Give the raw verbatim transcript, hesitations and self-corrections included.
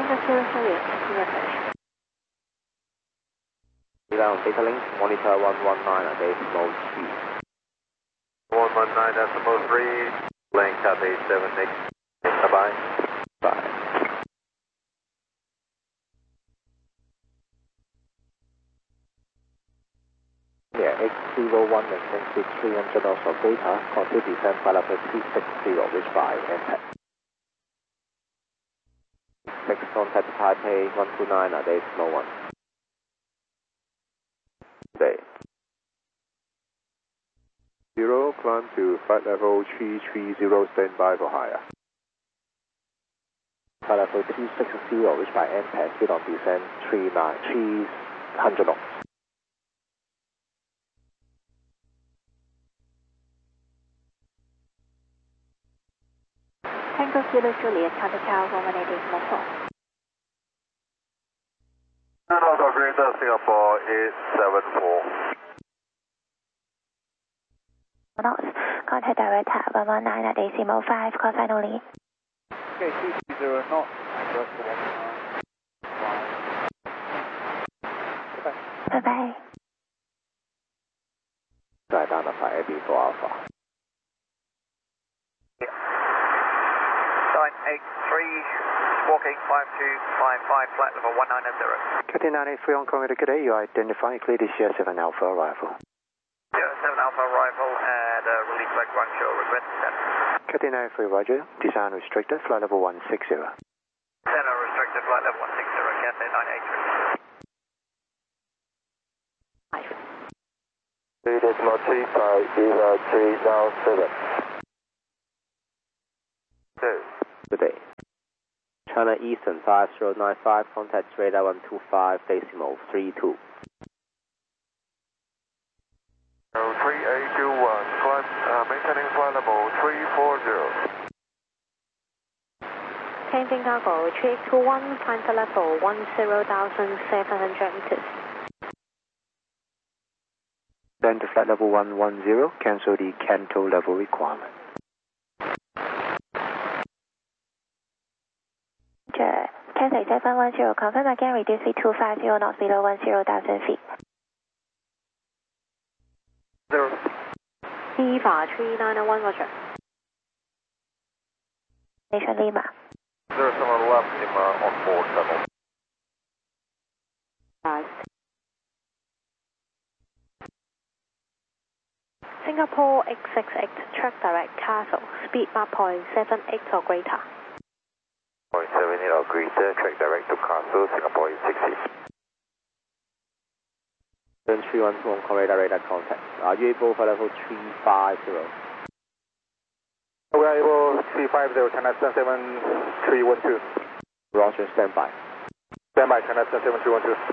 Tango Kilo Juliet, taxi approach. Down data link, monitor one one nine at decimal three. one one nine decimal three, link at eight seven six. Bye-bye. Bye. Yeah, X zero one maintain three hundred knots of data, continue descent flight level two six zero, reach by impact. six contact Taipei one two nine at decimal one. Day. Zero, climb to flight level three three zero, stand by for higher. Flight level two six zero, reach by impact, speed on descent three hundred knots. Tango Kilo Juliet, Tata Tower one one eight decimal four. Auto Greater Singapore eight seven four. Knots, contact director one one nine at decimal five, call finally. Okay, two two zero knots, direct to one one nine. Bye bye. Try down the fire before Alpha. nine eight three, walking five two five five, flight level one nine zero. Cathay nine eight three on corridor, good day, you are identifying clear this Sierra seven Alpha arrival. Sierra seven Alpha arrival and uh, release flight Guangzhou, regret descent. Cathay nine eight three, roger, design restricted, flight level one six zero. Center restricted, flight level one six zero, Cathay nine eight three. three decimal three five zero three now seven. Two. Good day. China Eastern five zero nine five, contact radar one two five decimal three two. three eight two one, climb, uh, maintaining flight level three four zero. Changing cargo, three eight two one, climb to level one zero thousand seven hundred meters. Then to flight level one one zero, cancel the Canto level requirement. Cathay seven one zero, confirm again, reduce to two five zero knots below one zero thousand feet. Zero. Eva three nine one, roger. Nation Lima. Zero seven left, Lima on board level. Right. Singapore X six eight, track direct Castle, speed mark point seven eight or greater. point seven eight or greater, track direct to Castle, Singapore eight six eight. Then three one two on corridor radar contact. Are you able for level three five zero? We are able three five zero, China seven three one two. Roger, stand by. Stand by, China seven three one two.